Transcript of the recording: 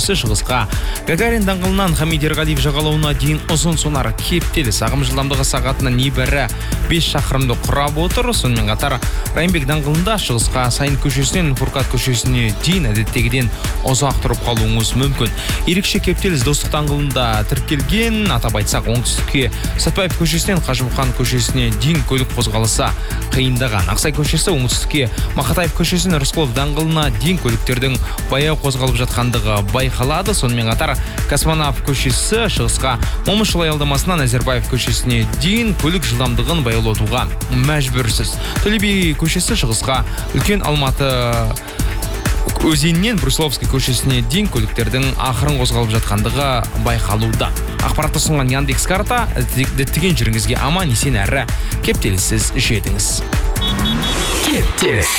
көшесі шығысқа, Гагарин даңғылынан Хамид Ерғалиев жағалауына дейін ұзын сонар кептеліс. Ағым жылдамдығы сағатына небәрі 5 шақырымды құрап отыр. Сонымен қатар Райымбек даңғылында шығысқа Сайын көшесінен Фуркат көшесіне дейін әдеттегіден ұзақ тұрып қалуыңыз мүмкін. Ерекше кептеліс Достық даңғылында тіркелген. Атап айтсақ, оңтүстікке Сәтбаев көшесінен Қажымхан көшесіне дейін көлік қозғалысы қиындаған. Ақсай көшесі оңтүстікке Мақатаев көшесінен Рысқұлов даңғылына дейін көліктердің баяу қозғалып жатқандығы байқалады. Сонымен қатар Космонавт көшесі шығысқа Момышұлы аялдамасынан Назарбаев көшесіне дейін көлік жылдамдығын баяулатуға мәжбүрсіз. Төле би көшесі шығысқа Үлкен Алматы өзенінен Брусиловский көшесіне дейін көліктердің ақырын қозғалып жатқандығы байқалуда. Ақпаратты ұсынған Яндекс карта, діттеген жеріңізге аман есен әрі кептеліссіз жетіңіз. Кептеліс.